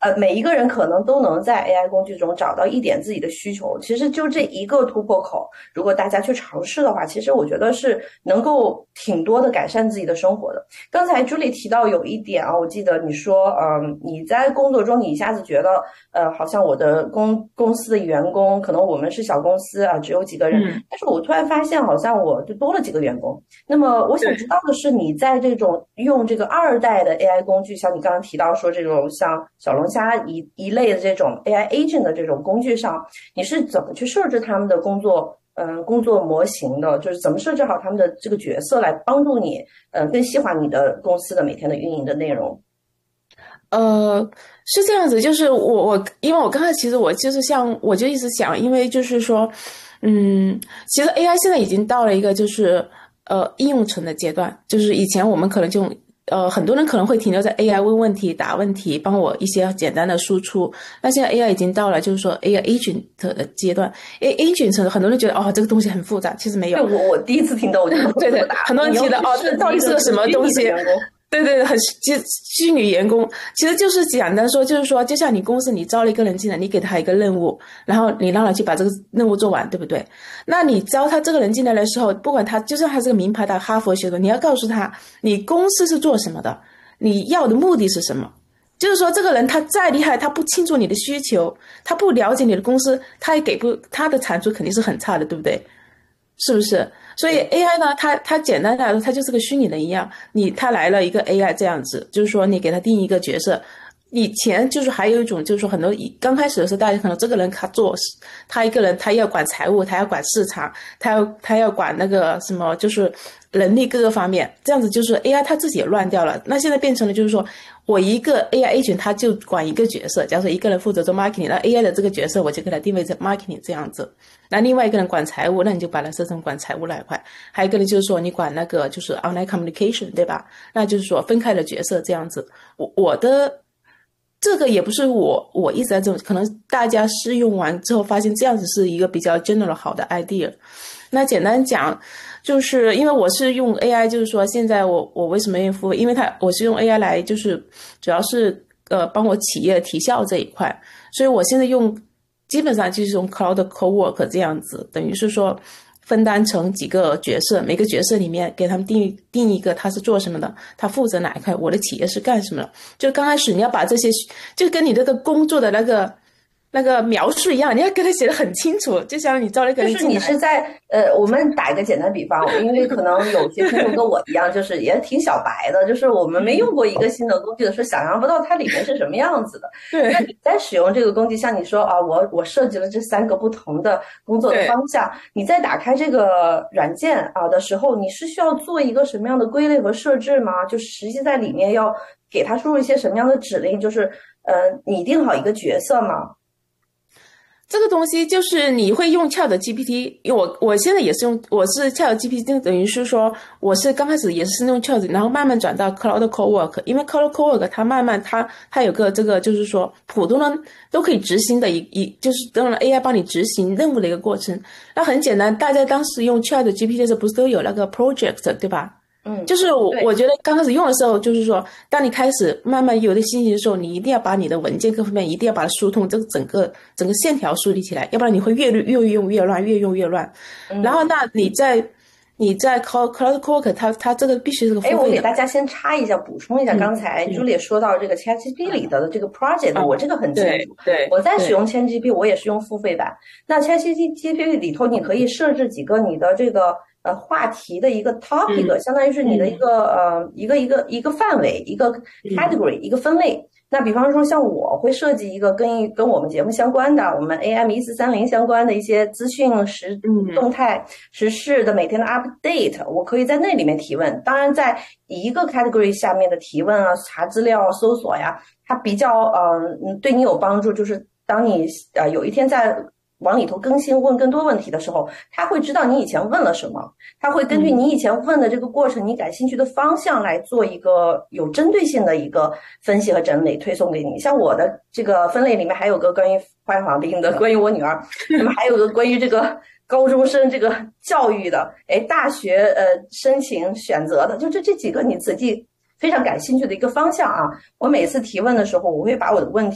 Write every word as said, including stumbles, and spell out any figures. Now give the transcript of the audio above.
呃，每一个人可能都能在 A I 工具中找到一点自己的需求。其实就这一个突破口，如果大家去尝试的话，其实我觉得是能够挺多的改善自己的生活的。刚才 Julie 提到有一点啊，我记得你说，嗯，你在工作中你一下子觉得，呃，好像我的公公司的员工，可能我们是小公司啊，只有几个人， 嗯， 但是我突然发现好像我就多了几个员工。那么我想知对。 道的是，你在这种用这个二代的 A I 工具，像你刚刚提到说这种像小龙虾一一类的这种 A I agent 的这种工具上，你是怎么去设置他们的工作？嗯，工作模型的，就是怎么设置好他们的这个角色来帮助你，呃，更细化你的公司的每天的运营的内容。 呃，是这样子，就是我我，因为我刚才其实我就是像我就一直想，因为就是说，嗯，其实 A I 现在已经到了一个就是呃应用层的阶段，就是以前我们可能就呃很多人可能会停留在 A I 问问题、答问题，帮我一些简单的输出，那现在 A I 已经到了就是说 A I agent 的阶段，A I agent 很多人觉得哦这个东西很复杂，其实没有， 对，我我第一次听到，我觉得很对对， 复杂， 很多人你要觉得哦这去设计到底是个什一个很么东西？ 虚拟的员工。 对对，很虚虚拟员工，其实就是简单说，就是说，就像你公司你招了一个人进来，你给他一个任务，然后你让他去把这个任务做完，对不对？那你招他这个人进来的时候，不管他就算他是个名牌的哈佛学的，你要告诉他你公司是做什么的，你要的目的是什么。就是说，这个人他再厉害，他不清楚你的需求，他不了解你的公司，他也给不他的产出肯定是很差的，对不对？是不是？所以 A I 呢，它它简单来说，它就是个虚拟人一样。你它来了一个 A I 这样子，就是说你给它定一个角色。以前就是还有一种，就是说很多刚开始的时候，大家可能这个人他做，他一个人他要管财务，他要管市场，他要他要管那个什么，就是人力各个方面，这样子就是 A I 它自己也乱掉了。那现在变成了就是说我一个 A I agent 他就管一个角色，假如说一个人负责做 marketing， 那 A I 的这个角色我就给他定位成 marketing 这样子。那另外一个人管财务，那你就把它设成管财务那一块。还有一个人就是说你管那个就是 online communication， 对吧？那就是说分开的角色这样子。我我的这个也不是我我一直在这种，可能大家试用完之后发现这样子是一个比较 general 好的 idea。那简单讲，就是因为我是用 A I， 就是说现在我我为什么愿意付费？因为它我是用 A I 来，就是主要是呃帮我企业提效这一块，所以我现在用基本上就是用 Cloud Cowork 这样子，等于是说分担成几个角色，每个角色里面给他们定定一个他是做什么的，他负责哪一块，我的企业是干什么的。就刚开始你要把这些，就跟你这个工作的那个那个描述一样，你要跟他写的很清楚，就像你招了一个就是人进来。 你是在呃，我们打一个简单比方，因为可能有些听众跟我一样，就是也挺小白的，就是我们没用过一个新的工具的时候，想象不到它里面是什么样子的。 对那你在使用这个工具，像你说啊，我我设计了这三个不同的工作的对。 方向，你在打开这个软件啊的时候，你是需要做一个什么样的归类和设置吗？就是实际在里面要给它输入一些什么样的指令？就是呃，拟定好一个角色吗？ 这个东西就是你会用 Chat G P T， 因为我我现在也是用，我是 Chat G P T， 等于是说我是刚开始也是用 Chat， 然后慢慢转到 Cloud Cowork， 因为 Cloud Cowork 它慢慢它它有个这个就是说普通人都可以执行的一一就是当然 A I 帮你执行任务的一个过程。那很简单，大家当时用 Chat G P T 的时候不是都有那个 project 对吧？ 嗯， 就是我对。 我觉得刚开始用的时候，就是说，当你开始慢慢有的信息的时候，你一定要把你的文件各方面一定要把它疏通，这个整个整个线条梳理起来，要不然你会越越用越乱，越用越乱。然后， 嗯。 那你在你在 Cloud Cloud Cowork， 它它这个必须是个付哎，我费的。 给大家先插一下，补充一下， 嗯刚才嗯 Julie 说到这个 ChatGPT 里的这个 project， 啊， 我这个很清对楚。 对我在使对用 ChatGPT，我也是用付费版。那 ChatGPT 里头，你可以设置几个你的这个呃话题的一个 topic， 嗯相当于是你的一嗯个呃一个一个一个范围，一个嗯 category，一个分类。那比方说，像我会设计一个跟跟我们节目相关的，我们 A M 一四三零相关的一些资讯时动嗯态时事的每天的 update，我可以在那里面提问。当然，在一个 category 下面的提问啊、查资料、搜索呀，它比较呃对你有帮助。就是当你呃有一天在往里头更新问更多问题的时候，他会知道你以前问了什么，他会根据嗯你以前问的这个过程，你感兴趣的方向来做一个有针对性的一个分析和整理，推送给你。像我的这个分类里面还有个关于坏皇帝的，关于我女儿，那么还有个关于这个高中生这个教育的，哎，大学呃申请选择的，就这这几个你自己非常感兴趣的一个方向啊。我每次提问的时候，我会把我的问题